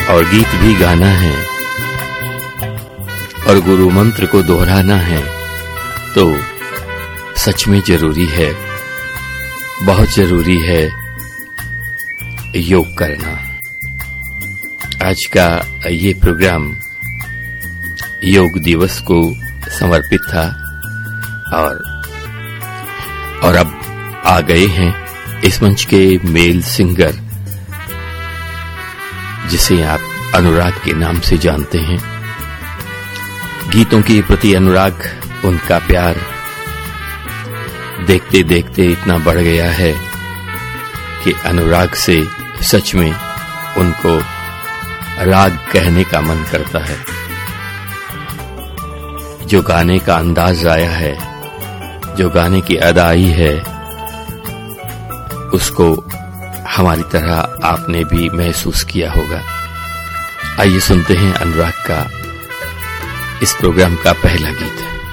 और गीत भी गाना है और गुरु मंत्र को दोहराना है तो सच में जरूरी है, बहुत जरूरी है योग करना। आज का ये प्रोग्राम योग दिवस को समर्पित था और अब आ गए हैं इस मंच के मेल सिंगर जिसे आप अनुराग के नाम से जानते हैं। गीतों के प्रति अनुराग, उनका प्यार देखते देखते इतना बढ़ गया है कि अनुराग से सच में उनको राग कहने का मन करता है। जो गाने का अंदाज आया है, जो गाने की अदाई है, उसको हमारी तरह आपने भी महसूस किया होगा। आइए सुनते हैं अनुराग का इस प्रोग्राम का पहला गीत।